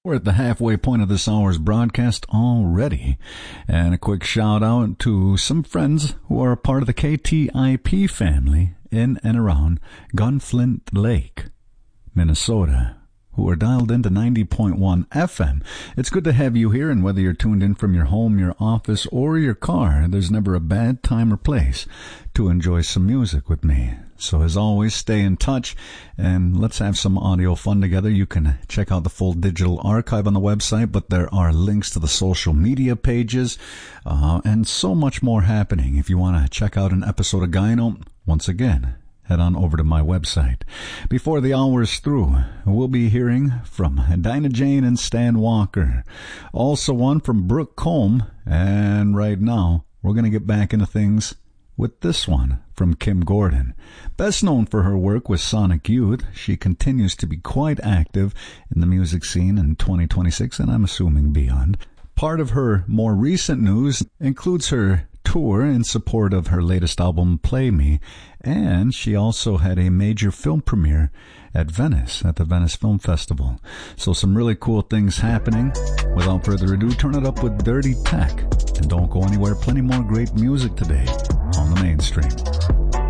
We're at the halfway point of this hour's broadcast already. And a quick shout out to some friends who are a part of the KTIP family in and around Gunflint Lake, Minnesota, who are dialed into 90.1 FM. It's good to have you here, and whether you're tuned in from your home, your office, or your car, there's never a bad time or place to enjoy some music with me. So as always, stay in touch, and let's have some audio fun together. You can check out the full digital archive on the website, but there are links to the social media pages, and so much more happening. If you want to check out an episode of Gyno, once again, head on over to my website. Before the hour's through, we'll be hearing from Dinah Jane and Stan Walker. Also one from Brooke Combe, and right now, we're going to get back into things with this one from Kim Gordon. Best known for her work with Sonic Youth, she continues to be quite active in the music scene in 2026, and I'm assuming beyond. Part of her more recent news includes her tour in support of her latest album, Play Me, and she also had a major film premiere at Venice, at the Venice Film Festival. So some really cool things happening. Without further ado, turn it up with Dirty Tech, and don't go anywhere. Plenty more great music today on the mainstream.